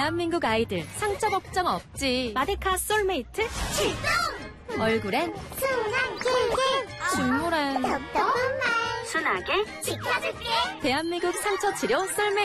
대한민국 아이들 상처 걱정 없지. 마데카 솔메이트 출동! 얼굴엔 순한 길게 중물엔 답답한 말 순하게 지켜줄게. 대한민국 상처 치료 솔메이트